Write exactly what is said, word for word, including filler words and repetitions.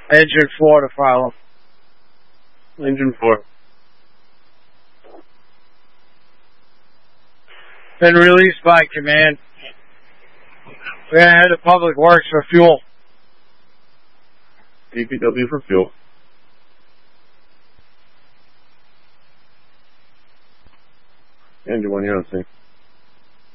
Engine four to follow. Engine four. Been released by command. We're gonna head to Public Works for fuel. D P W for fuel. Engine one, you don't see.